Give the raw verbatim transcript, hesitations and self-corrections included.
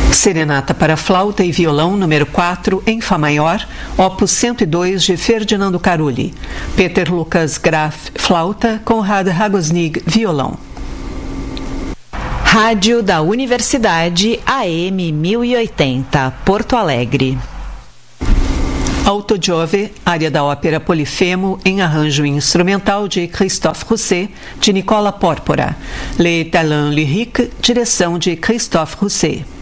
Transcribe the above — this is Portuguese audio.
Serenata para flauta e violão número quatro, em Fá maior, opus cento e dois de Ferdinando Carulli. Peter Lucas Graf, flauta, Konrad Ragosnig, violão. Rádio da Universidade A M mil e oitenta, Porto Alegre. Alto Giove, área da ópera Polifemo, em arranjo instrumental de Christophe Rousset, de Nicola Pórpora. Les Talents Lyriques, direção de Christophe Rousset.